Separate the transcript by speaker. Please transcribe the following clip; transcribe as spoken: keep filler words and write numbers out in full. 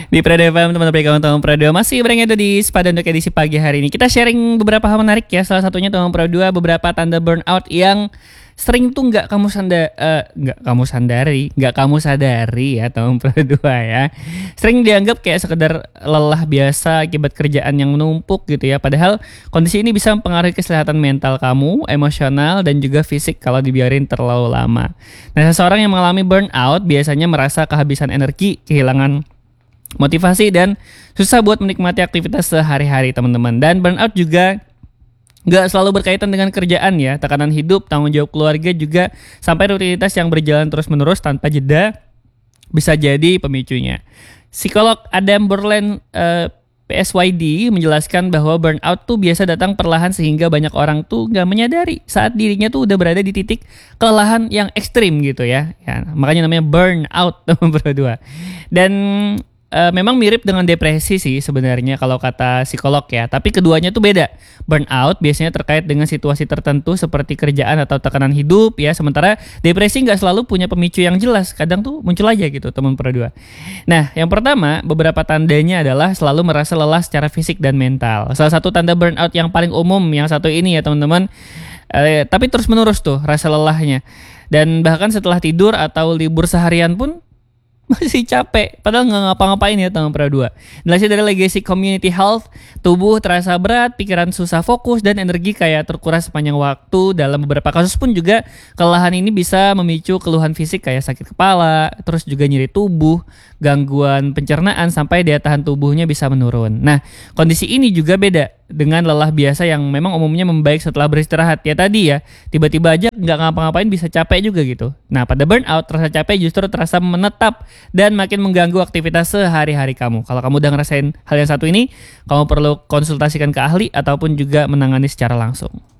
Speaker 1: Di Prado F M, teman-teman kawan Teman Pro dua masih berada di Sepadan untuk edisi pagi hari ini. Kita sharing beberapa hal menarik ya. Salah satunya Teman Pro dua beberapa tanda burnout yang sering tuh nggak kamu sanda eh, nggak kamu sandari, nggak kamu sadari ya Teman Pro dua ya. Sering dianggap kayak sekedar lelah biasa akibat kerjaan yang menumpuk gitu ya. Padahal kondisi ini bisa mempengaruhi kesehatan mental kamu, emosional dan juga fisik kalau dibiarin terlalu lama. Nah, seseorang yang mengalami burnout biasanya merasa kehabisan energi, kehilangan motivasi dan susah buat menikmati aktivitas sehari-hari teman-teman. Dan burnout juga gak selalu berkaitan dengan kerjaan ya. Tekanan hidup, tanggung jawab keluarga juga sampai rutinitas yang berjalan terus-menerus tanpa jeda bisa jadi pemicunya. Psikolog Adam Berland uh, P S Y D menjelaskan bahwa burnout tuh biasa datang perlahan sehingga banyak orang tuh gak menyadari saat dirinya tuh udah berada di titik kelelahan yang ekstrim gitu ya. Ya, makanya namanya burnout teman berdua. Dan Uh, memang mirip dengan depresi sih sebenarnya kalau kata psikolog ya. Tapi keduanya tuh beda. Burnout biasanya terkait dengan situasi tertentu seperti kerjaan atau tekanan hidup ya. Sementara depresi nggak selalu punya pemicu yang jelas. Kadang tuh muncul aja gitu teman berdua. Nah, yang pertama beberapa tandanya adalah selalu merasa lelah secara fisik dan mental. Salah satu tanda burnout yang paling umum yang satu ini ya teman-teman. Uh, tapi terus menerus tuh rasa lelahnya. Dan bahkan setelah tidur atau libur seharian pun masih capek, padahal nggak ngapa-ngapain ya Teman Pro dua. Dilansir dari Legacy Community Health, tubuh terasa berat, pikiran susah fokus, dan energi kayak terkuras sepanjang waktu. Dalam beberapa kasus pun juga kelelahan ini bisa memicu keluhan fisik kayak sakit kepala, terus juga nyeri tubuh, gangguan pencernaan, sampai daya tahan tubuhnya bisa menurun. Nah, kondisi ini juga beda dengan lelah biasa yang memang umumnya membaik setelah beristirahat. Ya tadi ya, tiba-tiba aja nggak ngapa-ngapain bisa capek juga gitu. Nah, pada burnout, rasa capek justru terasa menetap dan makin mengganggu aktivitas sehari-hari kamu. Kalau kamu udah ngerasain hal yang satu ini, kamu perlu konsultasikan ke ahli ataupun juga menangani secara langsung.